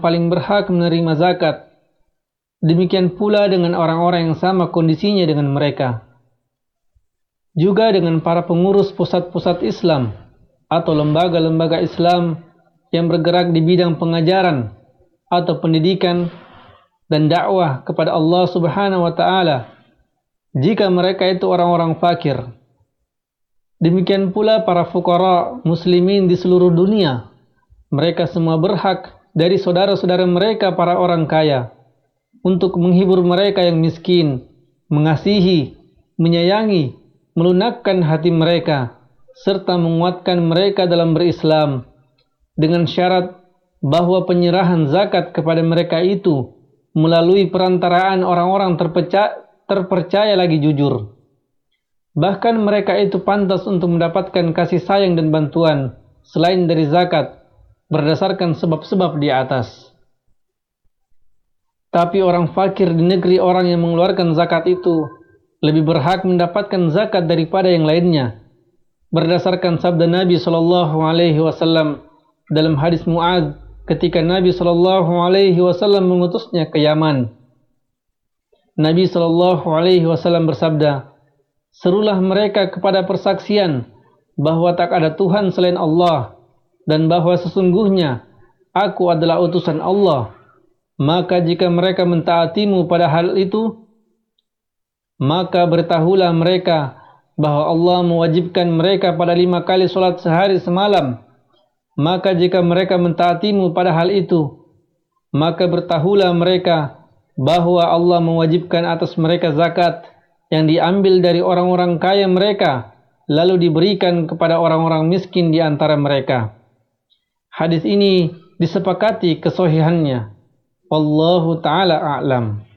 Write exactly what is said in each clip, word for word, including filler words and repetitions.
paling berhak menerima zakat. Demikian pula dengan orang-orang yang sama kondisinya dengan mereka. Juga dengan para pengurus pusat-pusat Islam atau lembaga-lembaga Islam yang bergerak di bidang pengajaran atau pendidikan dan dakwah kepada Allah Subhanahu wa taala, jika mereka itu orang-orang fakir. Demikian pula para fuqara muslimin di seluruh dunia. Mereka semua berhak dari saudara-saudara mereka para orang kaya untuk menghibur mereka yang miskin, mengasihi, menyayangi, melunakkan hati mereka, serta menguatkan mereka dalam berislam, dengan syarat bahwa penyerahan zakat kepada mereka itu melalui perantaraan orang-orang terpercaya, terpercaya lagi jujur. Bahkan mereka itu pantas untuk mendapatkan kasih sayang dan bantuan selain dari zakat, berdasarkan sebab-sebab di atas. Tapi orang fakir di negeri orang yang mengeluarkan zakat itu lebih berhak mendapatkan zakat daripada yang lainnya, berdasarkan sabda Nabi Shallallahu Alaihi Wasallam dalam hadis Mu'adz ketika Nabi Shallallahu Alaihi Wasallam mengutusnya ke Yaman. Nabi Shallallahu Alaihi Wasallam bersabda, "Serulah mereka kepada persaksian bahwa tak ada Tuhan selain Allah dan bahwa sesungguhnya aku adalah utusan Allah. Maka jika mereka mentaatimu pada hal itu, maka beritahulah mereka bahwa Allah mewajibkan mereka pada lima kali sholat sehari semalam. Maka jika mereka mentaatimu pada hal itu, maka beritahulah mereka bahwa Allah mewajibkan atas mereka zakat yang diambil dari orang-orang kaya mereka, lalu diberikan kepada orang-orang miskin di antara mereka." Hadis ini disepakati kesohihannya. Wallahu ta'ala a'lam.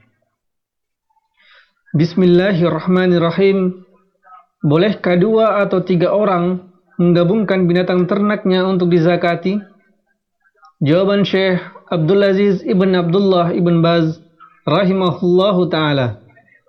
Bismillahirrahmanirrahim. Bolehkah dua atau tiga orang menggabungkan binatang ternaknya untuk dizakati? Jawaban Syekh Abdul Aziz ibn Abdullah ibn Baz rahimahullahu ta'ala.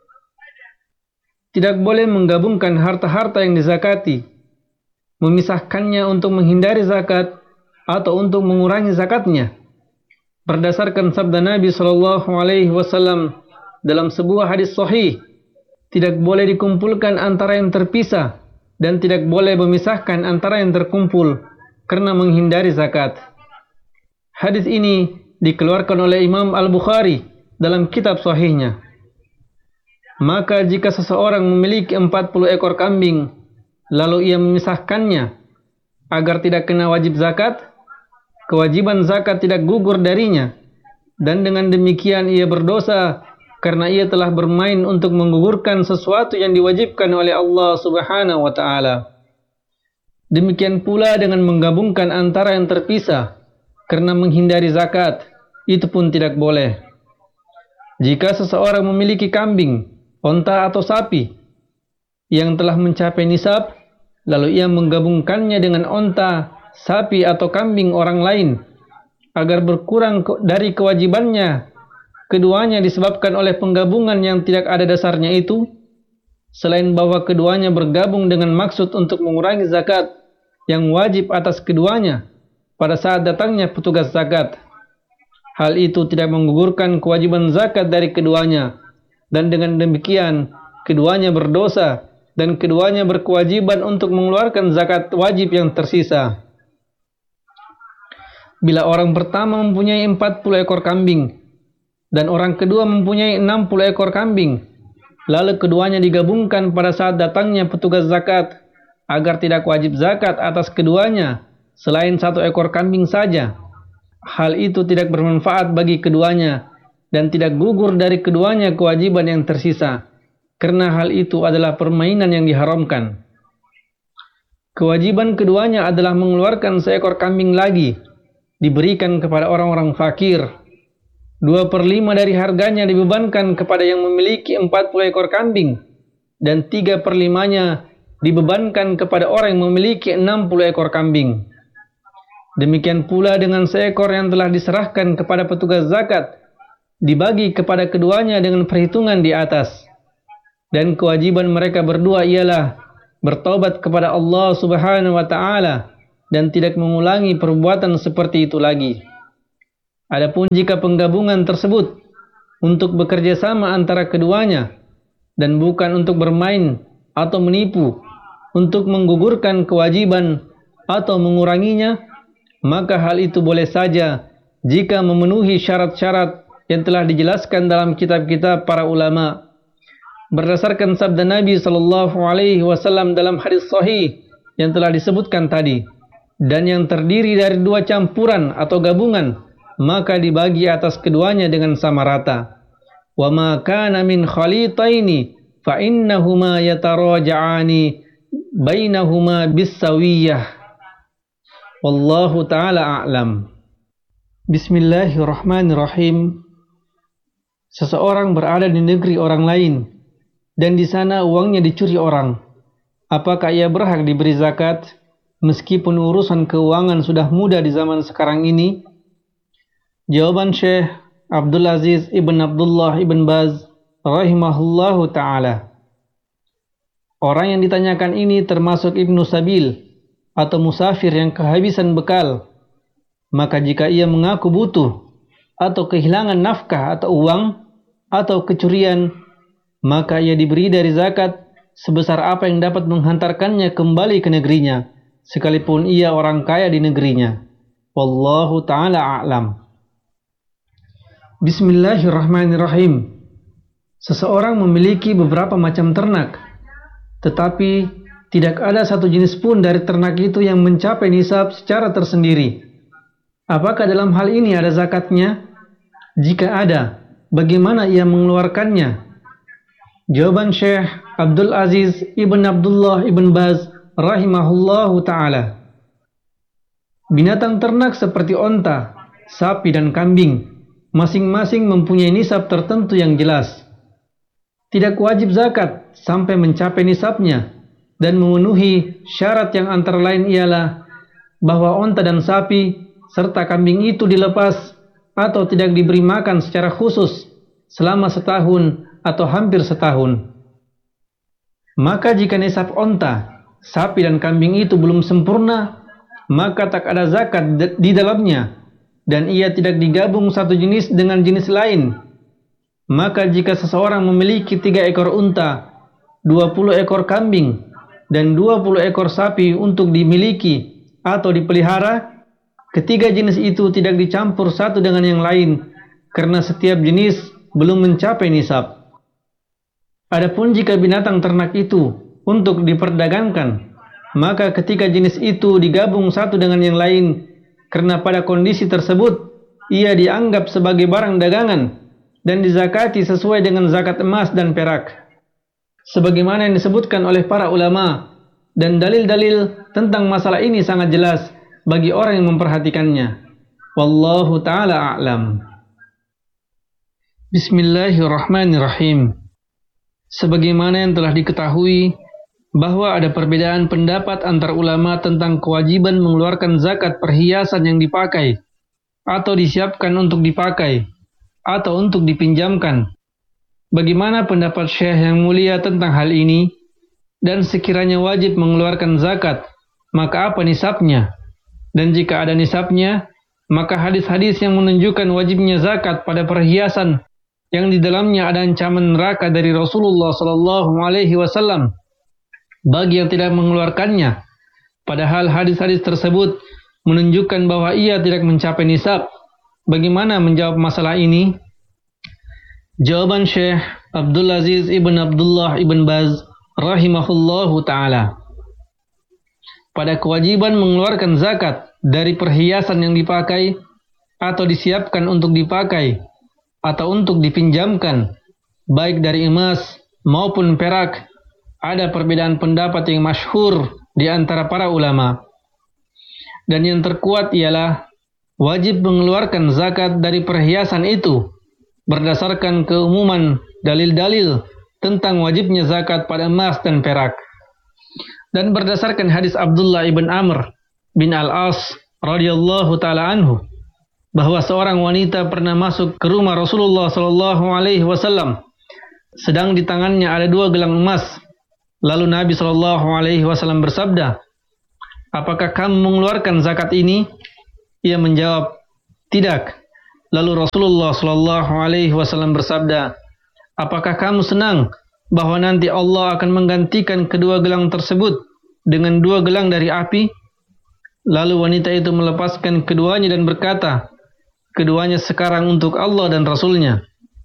Tidak boleh menggabungkan harta-harta yang dizakati, memisahkannya untuk menghindari zakat atau untuk mengurangi zakatnya. Berdasarkan sabda Nabi Shallallahu Alaihi Wasallam dalam sebuah hadis sahih, tidak boleh dikumpulkan antara yang terpisah dan tidak boleh memisahkan antara yang terkumpul karena menghindari zakat. Hadis ini dikeluarkan oleh Imam Al-Bukhari dalam kitab sahihnya. Maka jika seseorang memiliki empat puluh ekor kambing, lalu ia memisahkannya agar tidak kena wajib zakat, kewajiban zakat tidak gugur darinya, dan dengan demikian ia berdosa karena ia telah bermain untuk menggugurkan sesuatu yang diwajibkan oleh Allah Subhanahu wa taala. Demikian pula dengan menggabungkan antara yang terpisah karena menghindari zakat, itu pun tidak boleh. Jika seseorang memiliki kambing, onta atau sapi yang telah mencapai nisab, lalu ia menggabungkannya dengan onta, sapi atau kambing orang lain agar berkurang dari kewajibannya keduanya disebabkan oleh penggabungan yang tidak ada dasarnya itu, selain bahwa keduanya bergabung dengan maksud untuk mengurangi zakat yang wajib atas keduanya pada saat datangnya petugas zakat. Hal itu tidak menggugurkan kewajiban zakat dari keduanya, dan dengan demikian keduanya berdosa dan keduanya berkewajiban untuk mengeluarkan zakat wajib yang tersisa. Bila orang pertama mempunyai empat puluh ekor kambing dan orang kedua mempunyai enam puluh ekor kambing, lalu keduanya digabungkan pada saat datangnya petugas zakat agar tidak wajib zakat atas keduanya selain satu ekor kambing saja, hal itu tidak bermanfaat bagi keduanya dan tidak gugur dari keduanya kewajiban yang tersisa, karena hal itu adalah permainan yang diharamkan. Kewajiban keduanya adalah mengeluarkan seekor kambing lagi, diberikan kepada orang-orang fakir. Dua per lima dari harganya dibebankan kepada yang memiliki empat puluh ekor kambing, dan tiga per limanya dibebankan kepada orang yang memiliki enam puluh ekor kambing. Demikian pula dengan seekor yang telah diserahkan kepada petugas zakat, dibagi kepada keduanya dengan perhitungan di atas. Dan kewajiban mereka berdua ialah bertaubat kepada Allah Subhanahu wa taala dan tidak mengulangi perbuatan seperti itu lagi. Adapun jika penggabungan tersebut untuk bekerja sama antara keduanya dan bukan untuk bermain atau menipu, untuk menggugurkan kewajiban atau menguranginya, maka hal itu boleh saja jika memenuhi syarat-syarat yang telah dijelaskan dalam kitab-kitab para ulama. Berdasarkan sabda Nabi sallallahu alaihi wasallam dalam hadis sahih yang telah disebutkan tadi, dan yang terdiri dari dua campuran atau gabungan, maka dibagi atas keduanya dengan sama rata. Wa ma kana min khalitaini fa innahuma yataraja'ani bainahuma bisawiyah. Wallahu ta'ala a'lam. Bismillahirrahmanirrahim. Seseorang berada di negeri orang lain dan di sana uangnya dicuri orang. Apakah ia berhak diberi zakat meskipun urusan keuangan sudah mudah di zaman sekarang ini? Jawaban Syekh Abdul Aziz Ibn Abdullah Ibn Baz rahimahullahu ta'ala. Orang yang ditanyakan ini termasuk Ibnu Sabil atau musafir yang kehabisan bekal. Maka jika ia mengaku butuh atau kehilangan nafkah atau uang atau kecurian, maka ia diberi dari zakat sebesar apa yang dapat menghantarkannya kembali ke negerinya, sekalipun ia orang kaya di negerinya. Wallahu ta'ala a'lam. Bismillahirrahmanirrahim. Seseorang memiliki beberapa macam ternak, tetapi tidak ada satu jenis pun dari ternak itu yang mencapai nisab secara tersendiri. Apakah dalam hal ini ada zakatnya? Jika ada, bagaimana ia mengeluarkannya? Jawaban Syekh Abdul Aziz Ibn Abdullah Ibn Baz rahimahullahu ta'ala. Binatang ternak seperti onta, sapi dan kambing masing-masing mempunyai nisab tertentu yang jelas. Tidak wajib zakat sampai mencapai nisabnya dan memenuhi syarat yang antara lain ialah bahwa onta dan sapi serta kambing itu dilepas atau tidak diberi makan secara khusus selama setahun atau hampir setahun. Maka jika nisab onta, sapi dan kambing itu belum sempurna, maka tak ada zakat di dalamnya dan ia tidak digabung satu jenis dengan jenis lain. Maka jika seseorang memiliki tiga ekor unta, dua puluh ekor kambing, dan dua puluh ekor sapi untuk dimiliki atau dipelihara, ketiga jenis itu tidak dicampur satu dengan yang lain, karena setiap jenis belum mencapai nisab. Adapun jika binatang ternak itu untuk diperdagangkan, maka ketika jenis itu digabung satu dengan yang lain, karena pada kondisi tersebut ia dianggap sebagai barang dagangan dan dizakati sesuai dengan zakat emas dan perak, sebagaimana yang disebutkan oleh para ulama, dan dalil-dalil tentang masalah ini sangat jelas bagi orang yang memperhatikannya. Wallahu ta'ala a'lam. Bismillahirrahmanirrahim. Sebagaimana yang telah diketahui bahwa ada perbedaan pendapat antar ulama tentang kewajiban mengeluarkan zakat perhiasan yang dipakai atau disiapkan untuk dipakai atau untuk dipinjamkan. Bagaimana pendapat Syekh yang mulia tentang hal ini? Dan sekiranya wajib mengeluarkan zakat, maka apa nisabnya? Dan jika ada nisabnya, maka hadis-hadis yang menunjukkan wajibnya zakat pada perhiasan yang di dalamnya ada ancaman neraka dari Rasulullah sallallahu alaihi wasallam bagi yang tidak mengeluarkannya, padahal hadis-hadis tersebut menunjukkan bahwa ia tidak mencapai nisab. Bagaimana menjawab masalah ini? Jawaban Syekh Abdul Aziz Ibn Abdullah Ibn Baz rahimahullahu ta'ala. Pada kewajiban mengeluarkan zakat dari perhiasan yang dipakai atau disiapkan untuk dipakai atau untuk dipinjamkan, baik dari emas maupun perak, ada perbedaan pendapat yang masyhur di antara para ulama. Dan yang terkuat ialah wajib mengeluarkan zakat dari perhiasan itu berdasarkan keumuman dalil-dalil tentang wajibnya zakat pada emas dan perak. Dan berdasarkan hadis Abdullah ibn Amr bin Al-As radhiyallahu taala anhu, bahwa seorang wanita pernah masuk ke rumah Rasulullah sallallahu alaihi wasallam sedang di tangannya ada dua gelang emas. Lalu Nabi sallallahu alaihi wasallam bersabda, "Apakah kamu mengeluarkan zakat ini?" Ia menjawab, "Tidak." Lalu Rasulullah Shallallahu Alaihi Wasallam bersabda, apakah kamu senang bahwa nanti Allah akan menggantikan kedua gelang tersebut dengan dua gelang dari api? Lalu wanita itu melepaskan keduanya dan berkata, keduanya sekarang untuk Allah dan Rasulnya.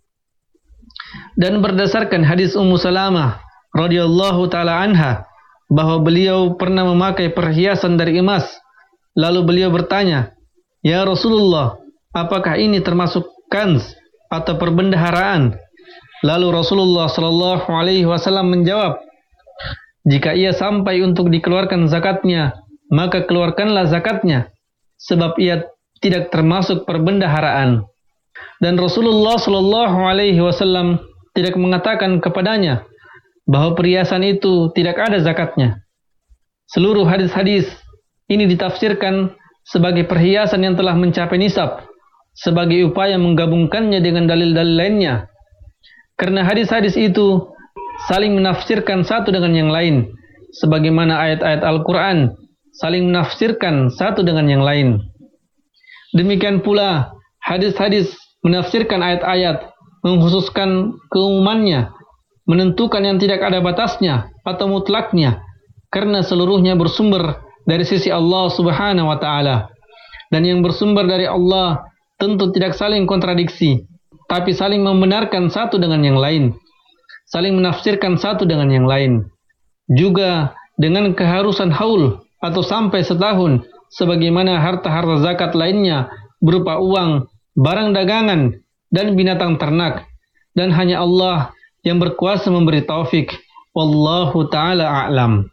Dan berdasarkan hadis Ummu Salamah radhiyallahu taala anha bahwa beliau pernah memakai perhiasan dari emas. Lalu beliau bertanya, ya Rasulullah, apakah ini termasuk kanz atau perbendaharaan? Lalu Rasulullah Shallallahu Alaihi Wasallam menjawab, jika ia sampai untuk dikeluarkan zakatnya, maka keluarkanlah zakatnya, sebab ia tidak termasuk perbendaharaan. Dan Rasulullah Shallallahu Alaihi Wasallam tidak mengatakan kepadanya bahwa perhiasan itu tidak ada zakatnya. Seluruh hadis-hadis ini ditafsirkan sebagai perhiasan yang telah mencapai nisab, sebagai upaya menggabungkannya dengan dalil-dalil lainnya. Karena hadis-hadis itu saling menafsirkan satu dengan yang lain, sebagaimana ayat-ayat Al-Quran saling menafsirkan satu dengan yang lain. Demikian pula hadis-hadis menafsirkan ayat-ayat, mengkhususkan keumumannya, menentukan yang tidak ada batasnya atau mutlaknya, karena seluruhnya bersumber dari sisi Allah Subhanahu wa taala. Dan yang bersumber dari Allah tentu tidak saling kontradiksi, tapi saling membenarkan satu dengan yang lain, saling menafsirkan satu dengan yang lain. Juga dengan keharusan haul atau sampai setahun, sebagaimana harta-harta zakat lainnya berupa uang, barang dagangan, dan binatang ternak. Dan hanya Allah yang berkuasa memberi taufik. Wallahu ta'ala a'lam.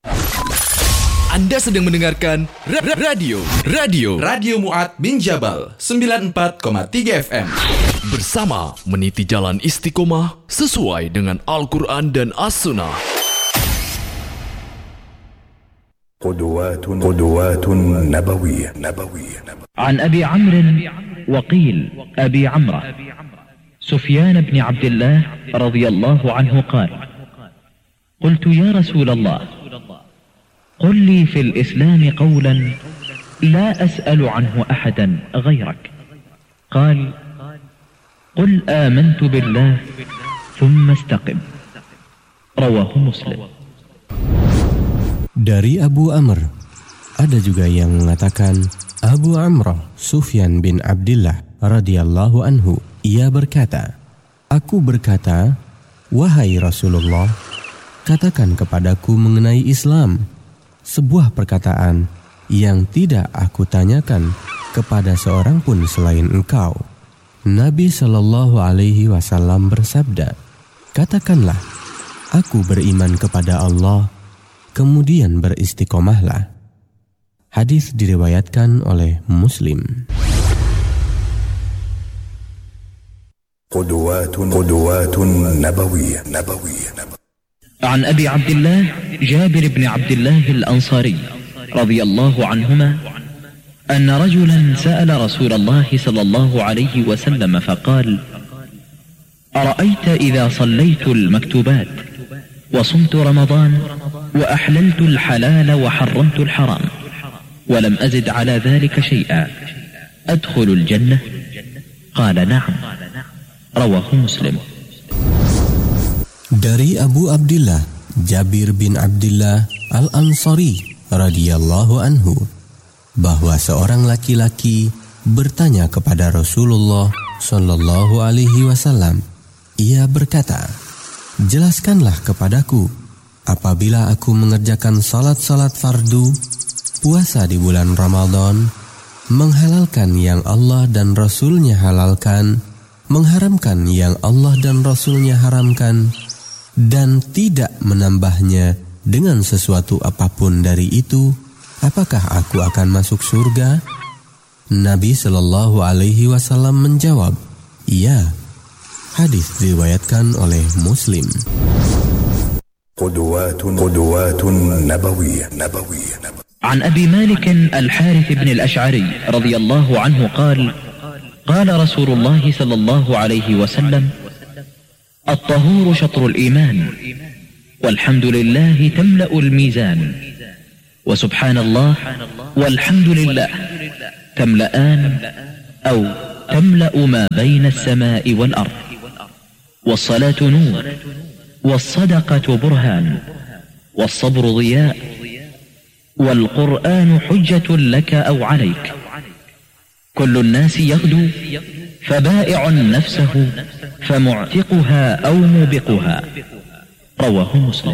Anda sedang mendengarkan ra- ra- radio Radio Radio Mu'ad bin Jabal sembilan puluh empat koma tiga F M. Bersama meniti jalan istiqomah sesuai dengan Al-Quran dan As-Sunnah. قدوات قدوات نبوية نبوية عن أبي عمرو وقيل أبي عمرو سفيان بن عبد الله رضي الله عنه قال قلت يا رسول الله قل لي في الإسلام قولا لا أسأل عنه أحدا غيرك قال قل آمنت بالله ثم استقم رواه مسلم. Dari Abu Amr, ada juga yang mengatakan Abu Amrah Sufyan bin Abdillah radhiyallahu anhu, ia berkata, aku berkata, wahai Rasulullah, katakan kepadaku mengenai Islam, sebuah perkataan yang tidak aku tanyakan kepada seorang pun selain engkau. Nabi Shallallahu Alaihi Wasallam bersabda, katakanlah, aku beriman kepada Allah, kemudian beristiqomahlah. Hadis diriwayatkan oleh Muslim. قدوات قدوات نبوية نبوية عن أبي عبد الله جابر بن عبد الله الأنصاري رضي الله عنهما أن رجلا سأل رسول الله صلى الله عليه وسلم فقال أرأيت إذا صليت المكتوبات وصمت رمضان وأحللت الحلال وحرمت الحرام ولم أزد على ذلك شيئا أدخل الجنة؟ قال نعم رواه مسلم. Dari Abu Abdillah Jabir bin Abdillah Al-Ansari radhiyallahu anhu bahwa seorang laki-laki bertanya kepada Rasulullah sallallahu alaihi wasallam. Ia berkata, jelaskanlah kepadaku, apabila aku mengerjakan salat-salat fardu, puasa di bulan Ramadan, menghalalkan yang Allah dan Rasul-Nya halalkan, mengharamkan yang Allah dan Rasul-Nya haramkan, dan tidak menambahnya dengan sesuatu apapun dari itu, apakah aku akan masuk surga? Nabi Shallallahu Alaihi Wasallam menjawab, iya. Hadis diriwayatkan oleh Muslim. قدوات قدوات نبوية نبوية عن أبي مالك الحارث بن الأشعري رضي الله عنه قال قال رسول الله صلى الله عليه وسلم الطهور شطر الإيمان والحمد لله تملأ الميزان وسبحان الله والحمد لله تملأان أو تملأ ما بين السماء والأرض، والصلاة نور، والصدقة برهان، والصبر ضياء، والقرآن حجة لك أو عليك. كل الناس يغدو فبائع نفسه فمعتقها أو موبقها. رواه مسلم.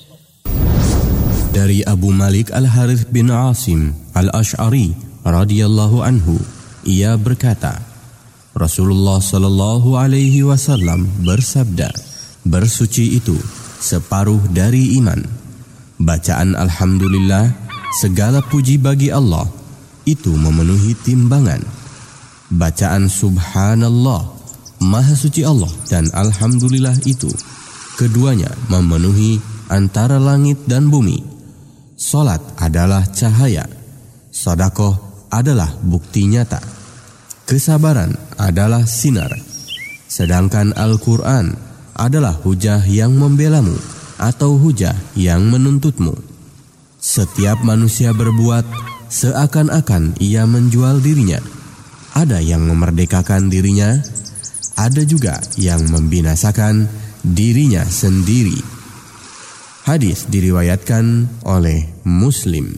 Dari Abu Malik Al-Harith bin Asim Al-Ash'ari radhiyallahu anhu, ia berkata, Rasulullah sallallahu alaihi wasallam bersabda, bersuci itu separuh dari iman. Bacaan Alhamdulillah, segala puji bagi Allah, itu memenuhi timbangan. Bacaan Subhanallah, Maha Suci Allah, dan Alhamdulillah itu, keduanya memenuhi antara langit dan bumi. Salat adalah cahaya, sedekah adalah bukti nyata, kesabaran adalah sinar, sedangkan Al-Quran adalah hujah yang membelamu atau hujah yang menuntutmu. Setiap manusia berbuat seakan-akan ia menjual dirinya. Ada yang memerdekakan dirinya, ada juga yang membinasakan dirinya sendiri. Hadis diriwayatkan oleh Muslim.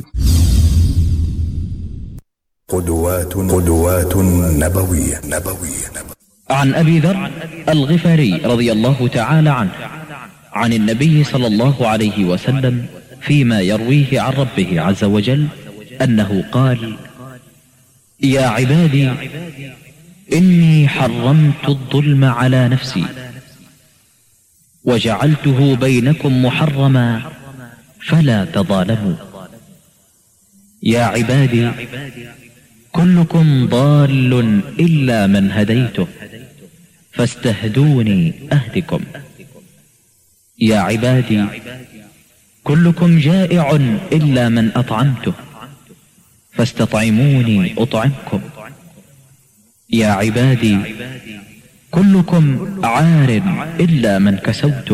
قدوات قدوات نبوية نبوية عن أبي ذر الغفاري رضي الله تعالى عنه عن النبي صلى الله عليه وسلم فيما يرويه عن ربه عز وجل أنه قال: يا عبادي إني حرمت الظلم على نفسي وجعلته بينكم محرما فلا تظالموا. يا عبادي كلكم ضال إلا من هديته فاستهدوني أهدكم. يا عبادي كلكم جائع إلا من أطعمته فاستطعموني أطعمكم. يا عبادي كلكم عار إلا من كسوته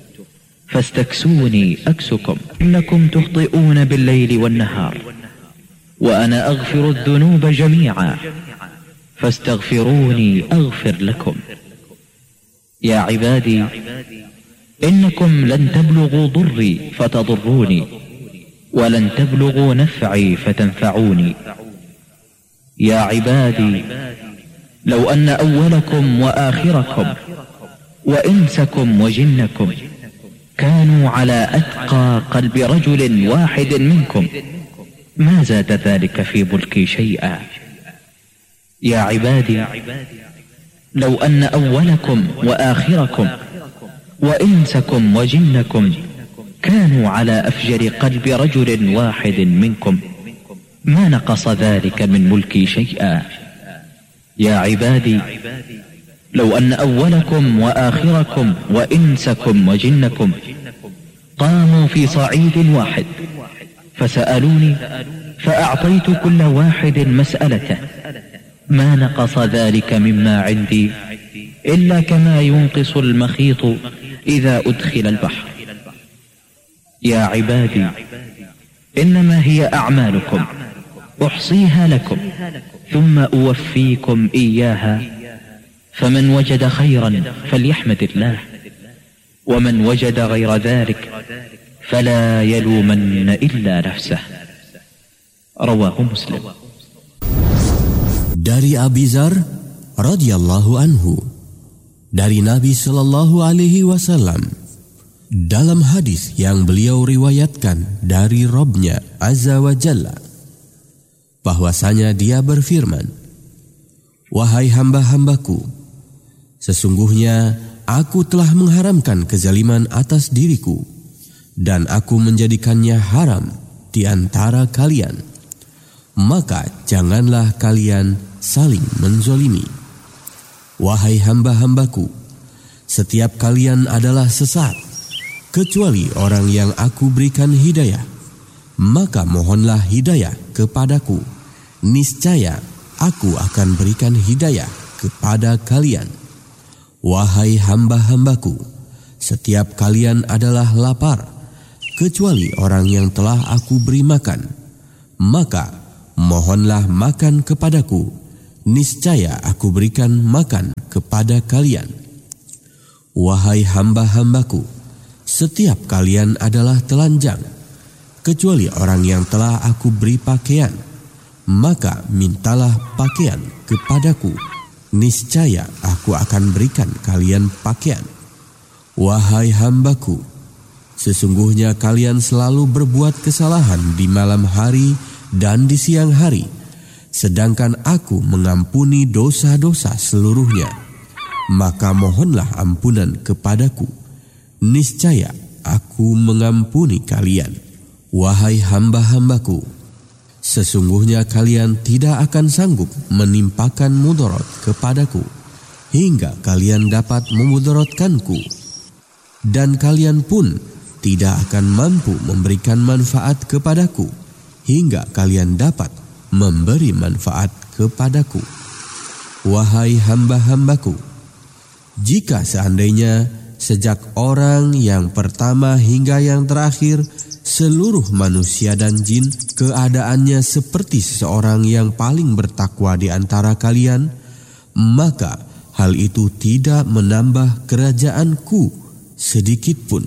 فاستكسوني أكسكم. إنكم تخطئون بالليل والنهار وأنا أغفر الذنوب جميعا فاستغفروني أغفر لكم. يا عبادي إنكم لن تبلغوا ضري فتضروني ولن تبلغوا نفعي فتنفعوني. يا عبادي لو أن أولكم وآخركم وإنسكم وجنكم كانوا على أتقى قلب رجل واحد منكم ما زاد ذلك في ملكي شيئا. يا عبادي لو أن أولكم وآخركم وإنسكم وجنكم كانوا على أفجر قلب رجل واحد منكم ما نقص ذلك من ملكي شيئا. يا عبادي لو أن أولكم وآخركم وإنسكم وجنكم قاموا في صعيد واحد فسألوني فأعطيت كل واحد مسألته ما نقص ذلك مما عندي إلا كما ينقص المخيط إذا أدخل البحر. يا عبادي إنما هي أعمالكم أحصيها لكم ثم أوفيكم إياها فمن وجد خيرا فليحمد الله ومن وجد غير ذلك فلا يلومن إلا نفسه. رواه مسلم. Dari Abi Dzar radhiyallahu anhu, dari Nabi sallallahu alaihi wasallam, dalam hadis yang beliau riwayatkan dari Rabb-Nya Azza wa Jalla, bahwasanya dia berfirman, wahai hamba-hambaku, sesungguhnya aku telah mengharamkan kezaliman atas diriku dan aku menjadikannya haram di antara kalian. Maka janganlah kalian saling menzolimi. Wahai hamba-hambaku, setiap kalian adalah sesat, kecuali orang yang aku berikan hidayah. Maka mohonlah hidayah kepadaku, niscaya aku akan berikan hidayah kepada kalian. Wahai hamba-hambaku, setiap kalian adalah lapar, kecuali orang yang telah aku beri makan. Maka mohonlah makan kepadaku, niscaya aku berikan makan kepada kalian. Wahai hamba-hambaku, setiap kalian adalah telanjang, kecuali orang yang telah aku beri pakaian. Maka mintalah pakaian kepadaku, niscaya aku akan berikan kalian pakaian. Wahai hambaku, sesungguhnya kalian selalu berbuat kesalahan di malam hari dan di siang hari, sedangkan aku mengampuni dosa-dosa seluruhnya. Maka mohonlah ampunan kepadaku, niscaya aku mengampuni kalian. Wahai hamba-hambaku, sesungguhnya kalian tidak akan sanggup menimpakan mudarat kepadaku hingga kalian dapat memudaratkanku, dan kalian pun tidak akan mampu memberikan manfaat kepadaku hingga kalian dapat memberi manfaat kepadaku. Wahai hamba-hambaku, jika seandainya sejak orang yang pertama hingga yang terakhir seluruh manusia dan jin keadaannya seperti seseorang yang paling bertakwa di antara kalian, maka hal itu tidak menambah kerajaanku sedikit pun.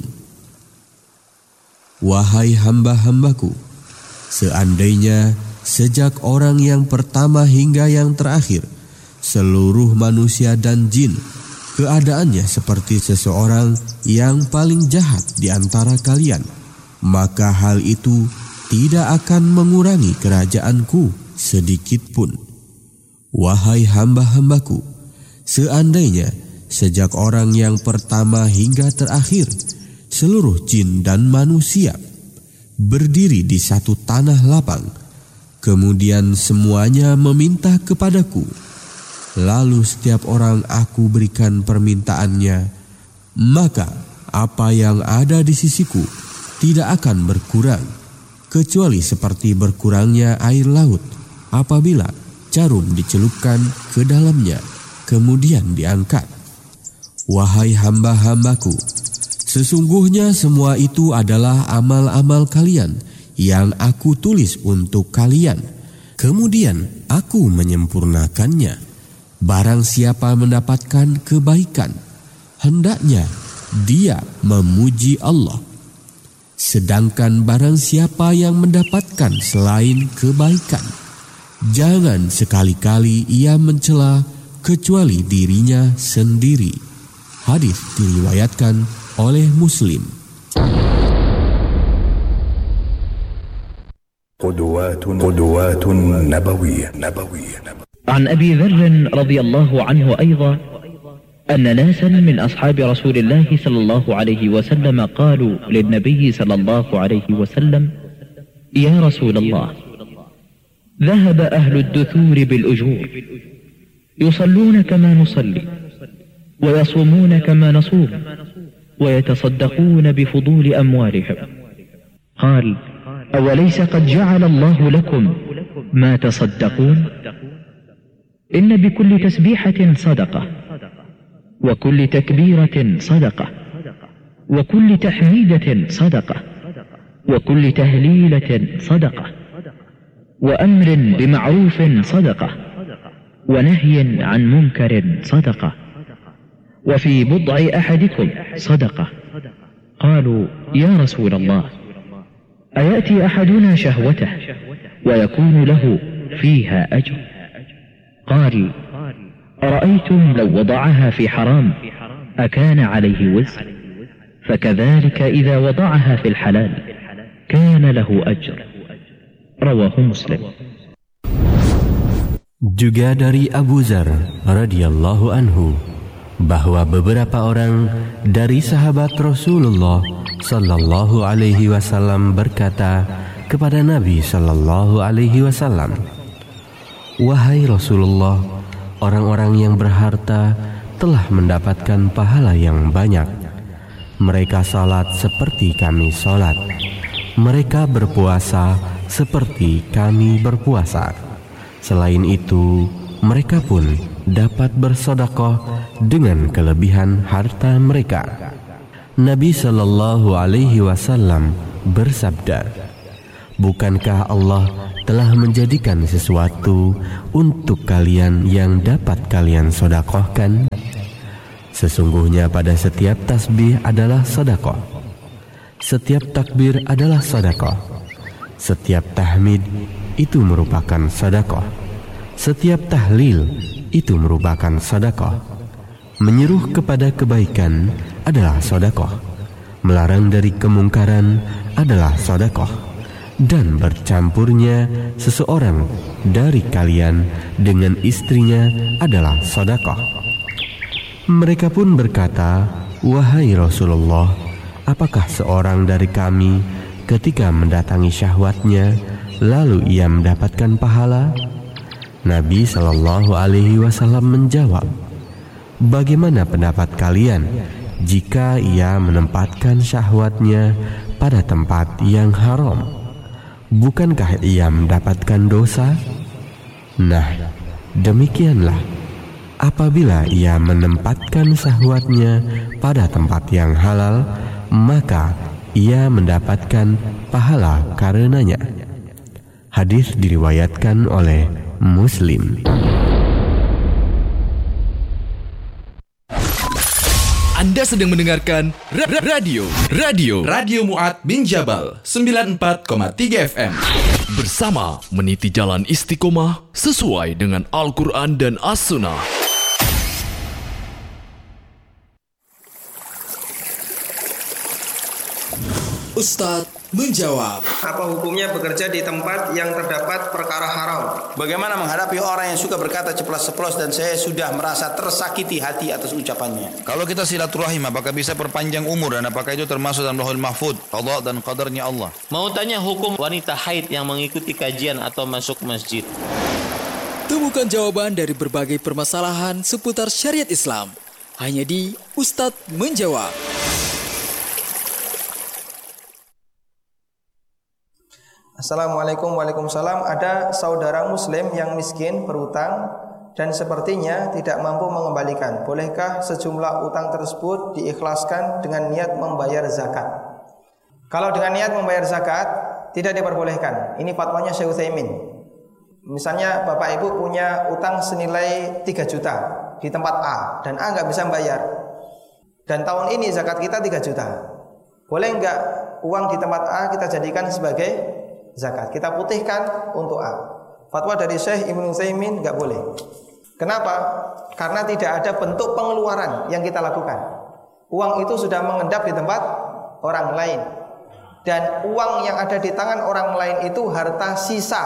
Wahai hamba-hambaku, seandainya sejak orang yang pertama hingga yang terakhir seluruh manusia dan jin keadaannya seperti seseorang yang paling jahat di antara kalian, maka hal itu tidak akan mengurangi kerajaanku sedikit pun. Wahai hamba-hambaku, seandainya sejak orang yang pertama hingga terakhir seluruh jin dan manusia berdiri di satu tanah lapang, kemudian semuanya meminta kepadaku, lalu setiap orang aku berikan permintaannya, maka apa yang ada di sisiku tidak akan berkurang, kecuali seperti berkurangnya air laut apabila jarum dicelupkan ke dalamnya, kemudian diangkat. Wahai hamba-hambaku, sesungguhnya semua itu adalah amal-amal kalian yang aku tulis untuk kalian, kemudian aku menyempurnakannya. Barang siapa mendapatkan kebaikan, hendaknya dia memuji Allah. Sedangkan barang siapa yang mendapatkan selain kebaikan, jangan sekali-kali ia mencela kecuali dirinya sendiri. Hadis diriwayatkan oleh Muslim. قدوات قدوات نبوية نبوية عن أبي ذر رضي الله عنه أيضا أن ناسا من أصحاب رسول الله صلى الله عليه وسلم قالوا للنبي صلى الله عليه وسلم: يا رسول الله، ذهب أهل الدثور بالأجور، يصلون كما نصلي، ويصومون كما نصوم، ويتصدقون بفضول أموالهم. قال: أوليس قد جعل الله لكم ما تصدقون؟ إن بكل تسبيحة صدقة، وكل تكبيرة صدقة، وكل تحميدة صدقة، وكل تهليلة صدقة، وأمر بمعروف صدقة، ونهي عن منكر صدقة، وفي بضع أحدكم صدقة. قالوا: يا رسول الله، أيأتي أحدنا شهوته ويكون له فيها أجر؟ قال: أرأيتم لو وضعها في حرام أكان عليه وزر؟ فكذلك إذا وضعها في الحلال كان له أجر. رواه مسلم. Juga dari Abu Dzar radhiyallahu anhu bahwa beberapa orang dari sahabat Rasulullah sallallahu alaihi wasallam berkata kepada Nabi sallallahu alaihi wasallam, "Wahai Rasulullah, orang-orang yang berharta telah mendapatkan pahala yang banyak. Mereka salat seperti kami salat. Mereka berpuasa seperti kami berpuasa. Selain itu, mereka pun dapat bersedekah dengan kelebihan harta mereka." Nabi sallallahu alaihi wasallam bersabda, "Bukankah Allah telah menjadikan sesuatu untuk kalian yang dapat kalian sodakohkan? Sesungguhnya pada setiap tasbih adalah sodakoh, setiap takbir adalah sodakoh, setiap tahmid itu merupakan sodakoh, setiap tahlil itu merupakan sodakoh. Menyeru kepada kebaikan adalah sodakoh, melarang dari kemungkaran adalah sodakoh, dan bercampurnya seseorang dari kalian dengan istrinya adalah sodakoh. Mereka pun berkata, "Wahai Rasulullah, apakah seorang dari kami ketika mendatangi syahwatnya lalu ia mendapatkan pahala?" Nabi Shallallahu Alaihi Wasallam menjawab, "Bagaimana pendapat kalian jika ia menempatkan syahwatnya pada tempat yang haram? Bukankah ia mendapatkan dosa? Nah, demikianlah apabila ia menempatkan syahwatnya pada tempat yang halal, maka ia mendapatkan pahala karenanya." Hadis diriwayatkan oleh Muslim. Anda sedang mendengarkan Radio Radio Radio Mu'ad bin Jabal sembilan puluh empat koma tiga F M. Bersama meniti jalan istiqomah sesuai dengan Al-Quran dan As-Sunnah. Ustadz menjawab. Apa hukumnya bekerja di tempat yang terdapat perkara haram? Bagaimana menghadapi orang yang suka berkata ceplas-ceplos dan saya sudah merasa tersakiti hati atas ucapannya? Kalau kita silaturahim, apakah bisa perpanjang umur dan apakah itu termasuk dalam Lauhul Mahfuz, qada dan qadarnya Allah? Mau tanya hukum wanita haid yang mengikuti kajian atau masuk masjid? Temukan jawaban dari berbagai permasalahan seputar syariat Islam hanya di Ustadz Menjawab. Assalamualaikum, waalaikumsalam. Ada saudara muslim yang miskin berutang dan sepertinya tidak mampu mengembalikan. Bolehkah sejumlah utang tersebut diikhlaskan dengan niat membayar zakat? Kalau dengan niat membayar zakat tidak diperbolehkan. Ini fatwanya Syekh Utsaimin. Misalnya bapak ibu punya utang senilai tiga juta di tempat A dan A nggak bisa bayar, dan tahun ini zakat kita tiga juta. Boleh nggak uang di tempat A kita jadikan sebagai zakat, kita putihkan untuk A? Fatwa dari Syekh Ibnu Utsaimin enggak boleh. Kenapa? Karena tidak ada bentuk pengeluaran yang kita lakukan. Uang itu sudah mengendap di tempat orang lain, dan uang yang ada di tangan orang lain itu harta sisa,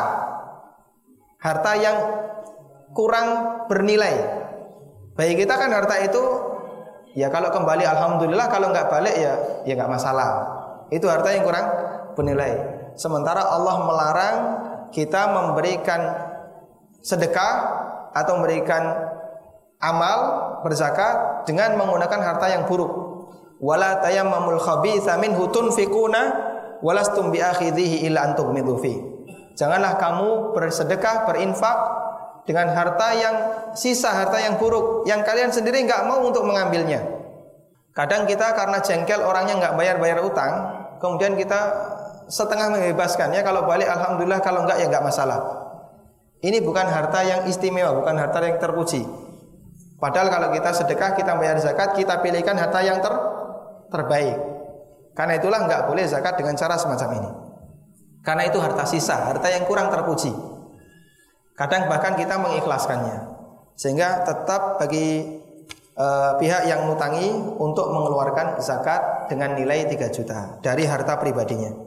harta yang kurang bernilai. Bagi kita kan harta itu ya kalau kembali alhamdulillah, kalau enggak balik ya ya enggak masalah. Itu harta yang kurang bernilai. Sementara Allah melarang kita memberikan sedekah atau memberikan amal berzakat dengan menggunakan harta yang buruk. Wala tayammamul khabitha minhu tunfiquna walastum biakhidhihi illa an tughmidu fi. Janganlah kamu bersedekah, berinfak dengan harta yang sisa, harta yang buruk yang kalian sendiri enggak mau untuk mengambilnya. Kadang kita karena jengkel orangnya enggak bayar-bayar utang, kemudian kita setengah membebaskan, ya kalau balik alhamdulillah, kalau enggak ya enggak masalah. Ini bukan harta yang istimewa, bukan harta yang terpuji. Padahal kalau kita sedekah, kita bayar zakat, kita pilihkan harta yang ter terbaik. Karena itulah enggak boleh zakat dengan cara semacam ini. Karena itu harta sisa, harta yang kurang terpuji. Kadang bahkan kita mengikhlaskannya, sehingga tetap bagi uh, pihak yang ngutangi untuk mengeluarkan zakat dengan nilai tiga juta dari harta pribadinya.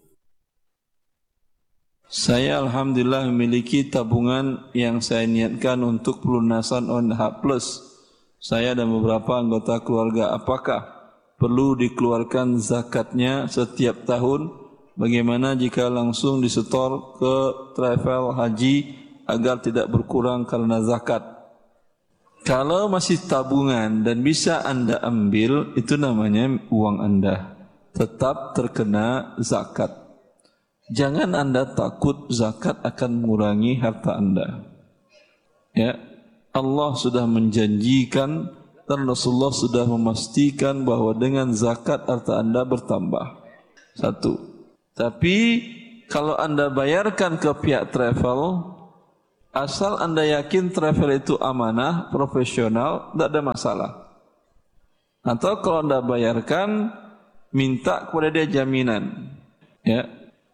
Saya alhamdulillah memiliki tabungan yang saya niatkan untuk pelunasan O N H plus. Saya dan beberapa anggota keluarga, apakah perlu dikeluarkan zakatnya setiap tahun? Bagaimana jika langsung disetor ke travel haji agar tidak berkurang karena zakat? Kalau masih tabungan dan bisa Anda ambil, itu namanya uang Anda, tetap terkena zakat. Jangan Anda takut zakat akan mengurangi harta Anda. Ya, Allah sudah menjanjikan dan Rasulullah sudah memastikan bahwa dengan zakat harta Anda bertambah. Satu. Tapi kalau Anda bayarkan ke pihak travel, asal Anda yakin travel itu amanah, profesional, tidak ada masalah. Atau kalau Anda bayarkan, minta kepada dia jaminan. Ya.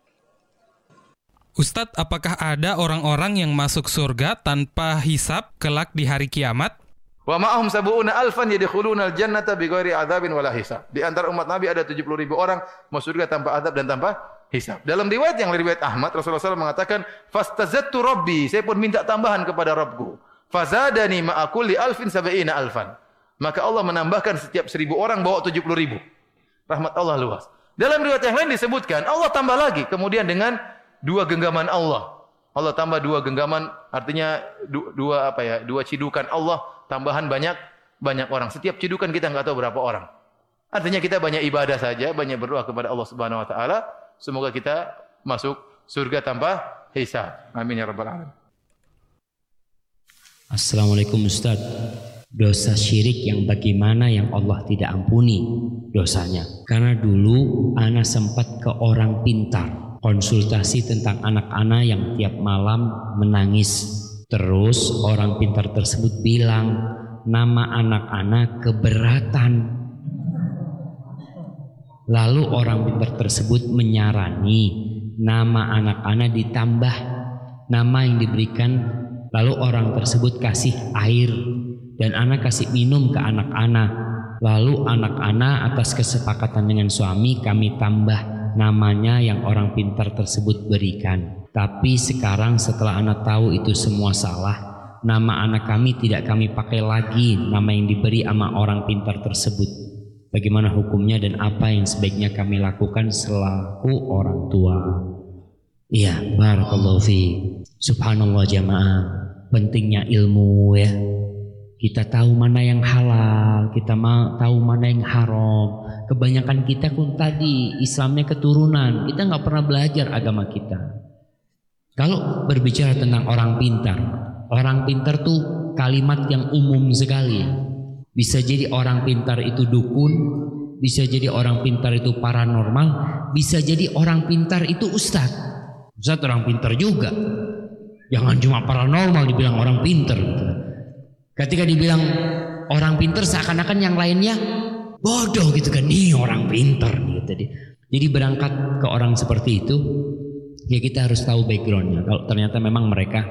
Ustadz, apakah ada orang-orang yang masuk surga tanpa hisab kelak di hari kiamat? Wa ma'ahum sab'una alfan yadkhuluna al-jannata bighairi adzabin wala hisab. Di antara umat Nabi ada tujuh puluh ribu orang masuk surga tanpa azab dan tanpa hisab. Dalam riwayat yang riwayat Ahmad, Rasulullah shallallahu alaihi wasallam mengatakan, "Fastazattu rabbi," saya pun minta tambahan kepada Rabbku. "Fazadani ma'a kulli alfin sab'ina alfan." Maka Allah menambahkan setiap seribu orang bawa tujuh puluh ribu. Rahmat Allah luas. Dalam riwayat yang lain disebutkan, Allah tambah lagi kemudian dengan dua genggaman Allah. Allah tambah dua genggaman, artinya du, dua apa ya? Dua cidukan Allah, tambahan banyak banyak orang. Setiap cidukan kita enggak tahu berapa orang. Artinya kita banyak ibadah saja, banyak berdoa kepada Allah Subhanahu wa taala, semoga kita masuk surga tanpa hisab. Amin ya rabbal alamin. Assalamualaikum Ustaz. Dosa syirik yang bagaimana yang Allah tidak ampuni dosanya? Karena dulu ana sempat ke orang pintar konsultasi tentang anak-anak yang tiap malam menangis. Terus orang pintar tersebut bilang nama anak-anak keberatan. Lalu orang pintar tersebut menyarani nama anak-anak ditambah nama yang diberikan. Lalu orang tersebut kasih air dan anak kasih minum ke anak-anak. Lalu anak-anak atas kesepakatan dengan suami kami tambah namanya yang orang pintar tersebut berikan. Tapi sekarang setelah anak tahu itu semua salah, nama anak kami tidak kami pakai lagi nama yang diberi sama orang pintar tersebut. Bagaimana hukumnya dan apa yang sebaiknya kami lakukan selaku orang tua? Iya, barakallahu fi. Subhanallah jamaah, pentingnya ilmu ya. Kita tahu mana yang halal, kita tahu mana yang haram. Kebanyakan kita pun tadi Islamnya keturunan, kita nggak pernah belajar agama kita. Kalau berbicara tentang orang pintar, orang pintar tuh kalimat yang umum sekali. Bisa jadi orang pintar itu dukun, bisa jadi orang pintar itu paranormal, bisa jadi orang pintar itu ustadz. Ustadz orang pintar juga. Jangan cuma paranormal dibilang orang pintar gitu. Ketika dibilang orang pintar seakan-akan yang lainnya bodoh gitu kan. Nih orang pintar gitu. Jadi berangkat ke orang seperti itu, ya kita harus tahu backgroundnya. Kalau ternyata memang mereka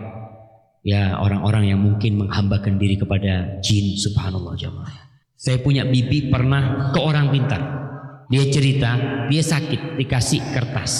ya orang-orang yang mungkin menghambakan diri kepada jin, subhanallah jamaah. Saya punya bibi pernah ke orang pintar. Dia cerita, dia sakit, dikasih kertas.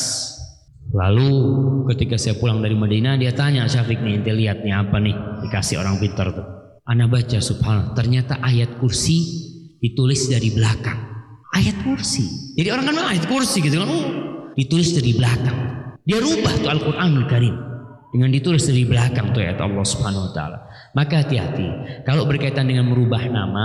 Lalu ketika saya pulang dari Madinah, dia tanya, Syafiq nih, ente lihat nih apa nih dikasih orang pintar tuh. Ana baca subhanallah, ternyata ayat kursi ditulis dari belakang. Ayat kursi. Jadi orang kan ayat kursi gitu kan, oh, ditulis dari belakang. Dia rubah tuh Al-Qur'anul Karim dengan ditulis dari belakang tuh ayat Allah Subhanahu wa taala. Maka hati-hati kalau berkaitan dengan merubah nama.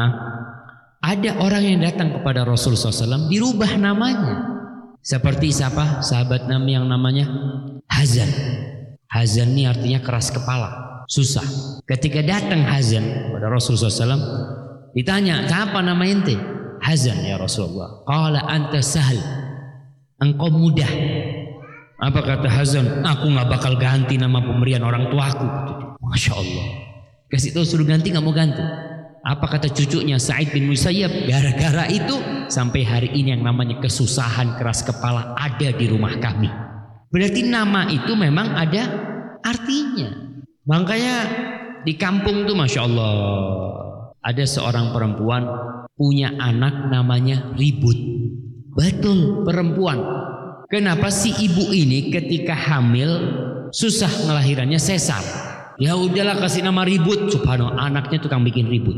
Ada orang yang datang kepada Rasulullah shallallahu alaihi wasallam dirubah namanya. Seperti siapa? Sahabat Nabi yang namanya Hazan. Hazan ini artinya keras kepala, susah. Ketika datang Hazan kepada Rasulullah shallallahu alaihi wasallam, ditanya, siapa nama ente? Hazan ya Rasulullah. Qala anta sahal. Engkau mudah. Apa kata Hazan? Aku nggak bakal ganti nama pemberian orang tuaku. Masya Allah. Kasih tahu suruh ganti nggak mau ganti. Apa kata cucunya Sa'id bin Musayyab? Gara-gara itu sampai hari ini yang namanya kesusahan keras kepala ada di rumah kami. Berarti nama itu memang ada artinya. Makanya di kampung tuh Masya Allah ada seorang perempuan punya anak namanya Ribut. Betul, perempuan. Kenapa si ibu ini ketika hamil susah ngelahirannya sesar? Ya udahlah kasih nama Ribut. Subhanallah, anaknya tukang bikin ribut.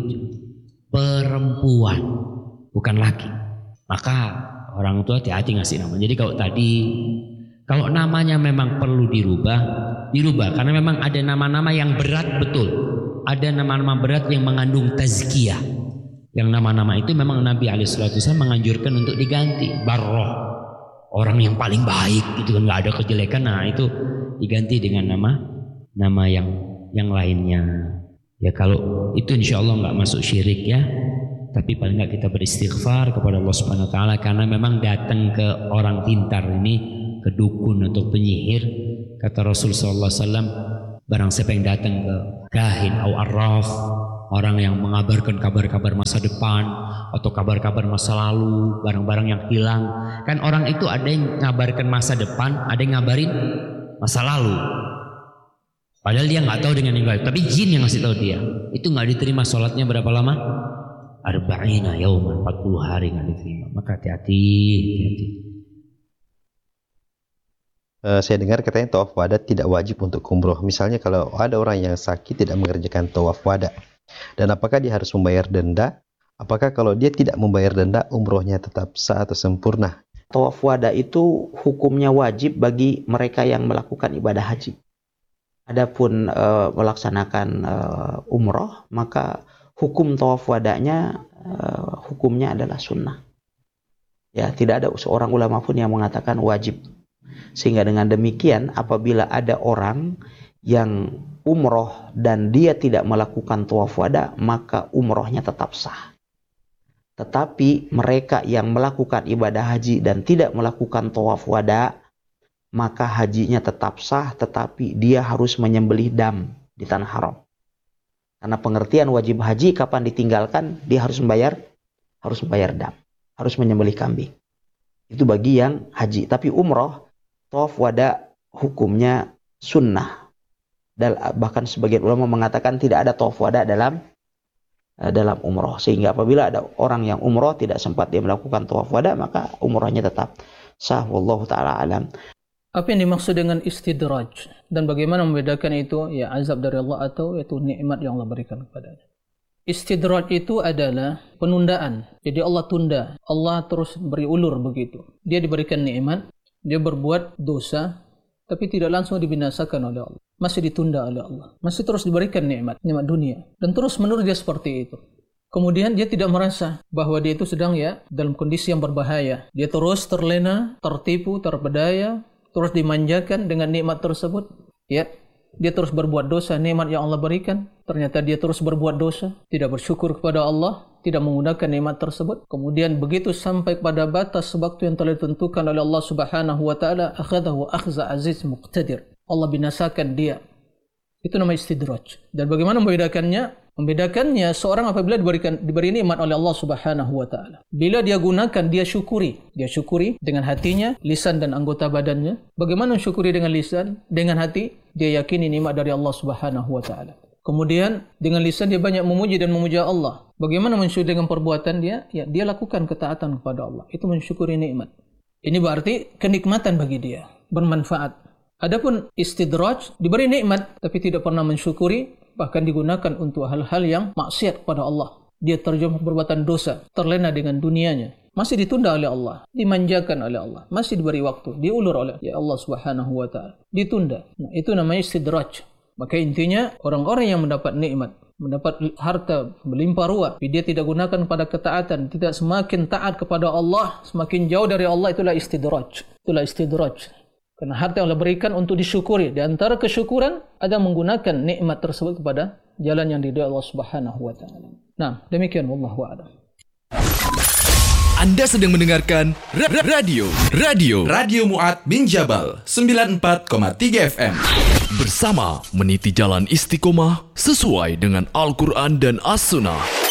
Perempuan, bukan laki. Maka orang tua hati-hati ngasih nama. Jadi kalau tadi, kalau namanya memang perlu dirubah, dirubah. Karena memang ada nama-nama yang berat betul. Ada nama-nama berat yang mengandung tazkiyah. Yang nama-nama itu memang Nabi alaihi wasallam menganjurkan untuk diganti. Barroh, orang yang paling baik, itu kan nggak ada kejelekan. Nah itu diganti dengan nama nama yang yang lainnya. Ya kalau itu insya Allah nggak masuk syirik ya. Tapi paling nggak kita beristighfar kepada Allah Subhanahu Wa Taala karena memang datang ke orang pintar ini ke dukun atau penyihir, kata Rasul sallallahu alaihi wasallam, barang siapa yang datang ke kahin atau arraf, orang yang mengabarkan kabar-kabar masa depan atau kabar-kabar masa lalu, barang-barang yang hilang. Kan orang itu ada yang ngabarkan masa depan, ada yang ngabarin masa lalu. Padahal dia nggak tahu dengan yang gaib, tapi jin yang ngasih tahu dia. Itu nggak diterima sholatnya berapa lama? Arba'ina yauman, empat puluh hari nggak diterima. Maka hati-hati, hati-hati. Uh, saya dengar katanya tawaf wada tidak wajib untuk umroh. Misalnya kalau ada orang yang sakit tidak mengerjakan tawaf wada, dan apakah dia harus membayar denda? Apakah kalau dia tidak membayar denda, umrohnya tetap sah atau sempurna? Tawaf wada itu hukumnya wajib bagi mereka yang melakukan ibadah haji. Adapun uh, melaksanakan uh, umroh, maka hukum tawaf wadanya uh, hukumnya adalah sunnah. Ya, tidak ada seorang ulama pun yang mengatakan wajib. Sehingga dengan demikian apabila ada orang yang umroh dan dia tidak melakukan tawaf wada, maka umrohnya tetap sah. Tetapi mereka yang melakukan ibadah haji dan tidak melakukan tawaf wada, maka hajinya tetap sah, tetapi dia harus menyembelih dam di tanah haram. Karena pengertian wajib haji kapan ditinggalkan, dia harus membayar harus membayar dam, harus menyembelih kambing. Itu bagi yang haji. Tapi umroh, tawaf wada hukumnya sunnah. Dan bahkan sebagian ulama mengatakan tidak ada tawaf wada dalam dalam umroh. Sehingga apabila ada orang yang umroh tidak sempat dia melakukan tawaf wada, maka umrohnya tetap sah. Wallahu ta'ala alam. Apa yang dimaksud dengan istidraj dan bagaimana membedakan itu ya azab dari Allah atau itu nikmat yang Allah berikan kepadanya? Istidraj itu adalah penundaan. Jadi Allah tunda, Allah terus beri ulur begitu. Dia diberikan nikmat, dia berbuat dosa, tapi tidak langsung dibinasakan oleh Allah. Masih ditunda oleh Allah. Masih terus diberikan nikmat, nikmat dunia. Dan terus menerus dia seperti itu. Kemudian dia tidak merasa bahwa dia itu sedang ya dalam kondisi yang berbahaya. Dia terus terlena, tertipu, terpedaya, terus dimanjakan dengan nikmat tersebut. Ya, dia terus berbuat dosa, nikmat yang Allah berikan. Ternyata dia terus berbuat dosa, tidak bersyukur kepada Allah, tidak menggunakan nikmat tersebut. Kemudian begitu sampai pada batas waktu yang telah ditentukan oleh Allah Subhanahu wa taala, akhadhahu akhza aziz muqtadir. Allah binasakan dia. Itu nama istidraj. Dan bagaimana membedakannya? Membedakannya seorang apabila diberikan diberi nikmat oleh Allah Subhanahu wa taala. Bila dia gunakan, dia syukuri. Dia syukuri dengan hatinya, lisan dan anggota badannya. Bagaimana syukuri dengan lisan, dengan hati? Dia yakini nikmat dari Allah Subhanahu wa taala. Kemudian dengan lisan dia banyak memuji dan memuja Allah. Bagaimana mensyukuri dengan perbuatan dia? Ya, dia lakukan ketaatan kepada Allah. Itu mensyukuri nikmat. Ini berarti kenikmatan bagi dia, bermanfaat. Adapun istidraj, diberi nikmat tapi tidak pernah mensyukuri, bahkan digunakan untuk hal-hal yang maksiat kepada Allah. Dia terjun perbuatan dosa, terlena dengan dunianya, masih ditunda oleh Allah, dimanjakan oleh Allah, masih diberi waktu, diulur oleh ya Allah Subhanahu wa taala, ditunda. Nah, itu namanya istidraj. Maka intinya orang-orang yang mendapat nikmat, mendapat harta melimpah ruah, tapi dia tidak gunakan pada ketaatan, tidak semakin taat kepada Allah, semakin jauh dari Allah, itulah istidraj. Itulah istidraj. Karena harta yang Allah berikan untuk disyukuri. Di antara kesyukuran ada menggunakan nikmat tersebut kepada jalan yang diridhai Allah Subhanahu wa taala. Nah, demikian wallahu a'lam. Anda sedang mendengarkan radio radio Radio Mu'ad bin Jabal sembilan puluh empat koma tiga F M bersama meniti jalan istiqomah sesuai dengan Al-Quran dan As-Sunnah.